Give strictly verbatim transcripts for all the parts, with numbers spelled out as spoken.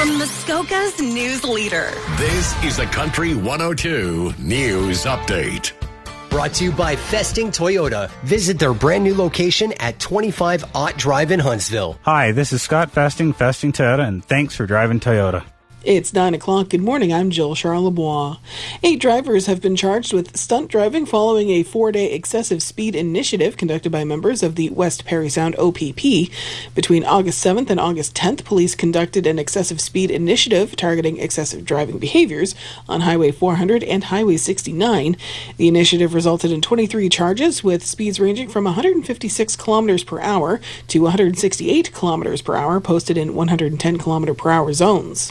from Muskoka's news leader. This is the Country one oh two News Update. Brought to you by Festing Toyota. Visit their brand new location at twenty-five Ott Drive in Huntsville. Hi, this is Scott Festing, Festing Toyota, and thanks for driving Toyota. It's nine o'clock. Good morning. I'm Jill Charlebois. Eight drivers have been charged with stunt driving following a four-day excessive speed initiative conducted by members of the West Parry Sound O P P. Between August seventh and August tenth, police conducted an excessive speed initiative targeting excessive driving behaviors on Highway four hundred and Highway sixty-nine. The initiative resulted in twenty-three charges with speeds ranging from one hundred fifty-six kilometers per hour to one hundred sixty-eight kilometers per hour posted in one hundred ten kilometer per hour zones.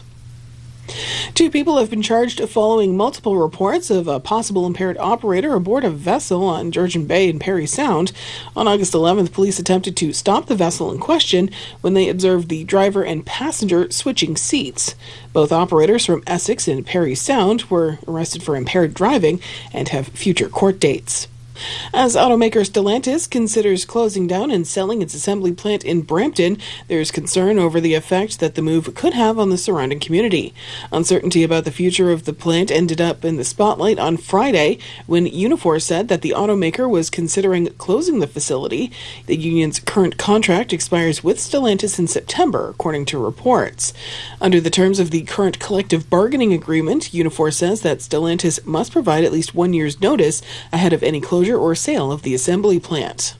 Two people have been charged following multiple reports of a possible impaired operator aboard a vessel on Georgian Bay in Parry Sound. On August eleventh, police attempted to stop the vessel in question when they observed the driver and passenger switching seats. Both operators from Essex and Parry Sound were arrested for impaired driving and have future court dates. As automaker Stellantis considers closing down and selling its assembly plant in Brampton, there is concern over the effect that the move could have on the surrounding community. Uncertainty about the future of the plant ended up in the spotlight on Friday when Unifor said that the automaker was considering closing the facility. The union's current contract expires with Stellantis in September, according to reports. Under the terms of the current collective bargaining agreement, Unifor says that Stellantis must provide at least one year's notice ahead of any closure or sale of the assembly plant.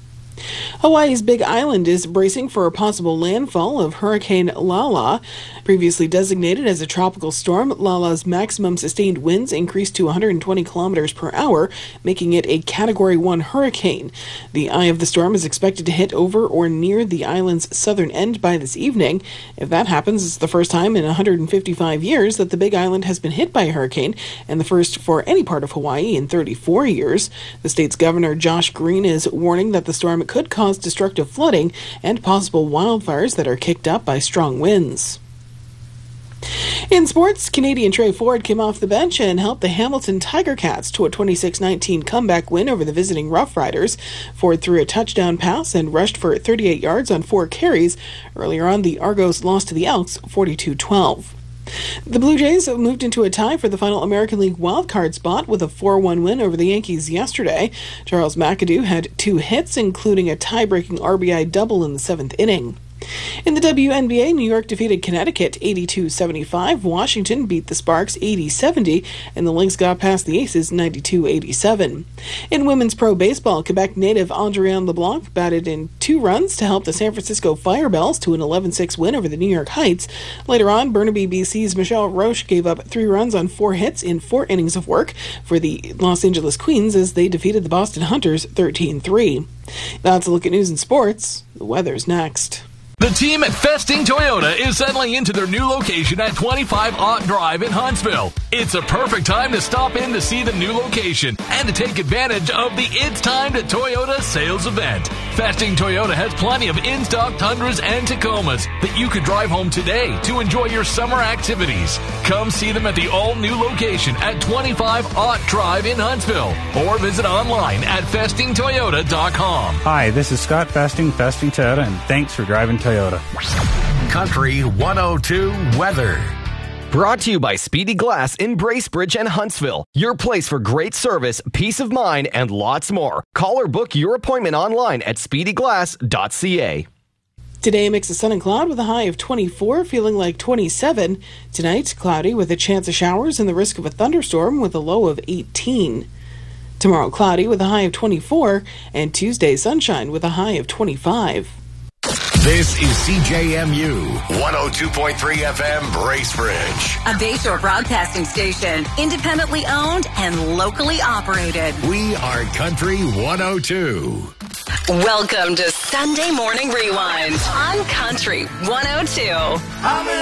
Hawaii's Big Island is bracing for a possible landfall of Hurricane Lala. Previously designated as a tropical storm, Lala's maximum sustained winds increased to one hundred twenty kilometers per hour, making it a Category one hurricane. The eye of the storm is expected to hit over or near the island's southern end by this evening. If that happens, it's the first time in one hundred fifty-five years that the Big Island has been hit by a hurricane, and the first for any part of Hawaii in thirty-four years. The state's governor, Josh Green, is warning that the storm could cause destructive flooding and possible wildfires that are kicked up by strong winds. In sports, Canadian Trey Ford came off the bench and helped the Hamilton Tiger Cats to a twenty-six nineteen comeback win over the visiting Rough Riders. Ford threw a touchdown pass and rushed for thirty-eight yards on four carries. Earlier on, the Argos lost to the Elks forty-two twelve. The Blue Jays have moved into a tie for the final American League wildcard spot with a four one win over the Yankees yesterday. Charles McAdoo had two hits, including a tie-breaking R B I double in the seventh inning. In the W N B A, New York defeated Connecticut eighty-two seventy-five, Washington beat the Sparks eighty seventy, and the Lynx got past the Aces ninety-two eighty-seven. In women's pro baseball, Quebec native Adrienne LeBlanc batted in two runs to help the San Francisco Firebells to an eleven six win over the New York Heights. Later on, Burnaby B C's Michelle Roche gave up three runs on four hits in four innings of work for the Los Angeles Queens as they defeated the Boston Hunters thirteen three. That's a look at news and sports. The weather's next. The team at Festing Toyota is settling into their new location at twenty-five Ott Drive in Huntsville. It's a perfect time to stop in to see the new location and to take advantage of the It's Time to Toyota sales event. Festing Toyota has plenty of in-stock Tundras and Tacomas that you could drive home today to enjoy your summer activities. Come see them at the all-new location at twenty-five Ott Drive in Huntsville or visit online at festing toyota dot com. Hi, this is Scott Festing, Festing Toyota, and thanks for driving Toyota. Country one oh two weather. Brought to you by Speedy Glass in Bracebridge and Huntsville. Your place for great service, peace of mind, and lots more. Call or book your appointment online at speedy glass dot c a. Today, a mix of sun and cloud with a high of twenty-four, feeling like twenty-seven. Tonight, cloudy with a chance of showers and the risk of a thunderstorm with a low of eighteen. Tomorrow, cloudy with a high of twenty-four, and Tuesday, sunshine with a high of twenty-five. This is C J M U one oh two point three F M Bracebridge, A Bayshore broadcasting station, independently owned and locally operated. We are Country one oh two. Welcome to Sunday Morning Rewind on Country one oh two.